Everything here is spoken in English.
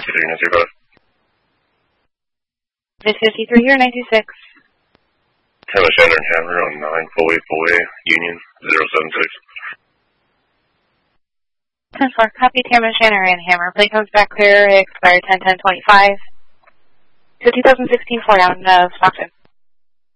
This 53 here, 96. Hammer Center and Hammer on 9, fully, Union, 076. 10-4, copy, Hammer Center and Hammer. Plane comes back clear, expired 10-10-25. So 2016 Ford out in Stockton.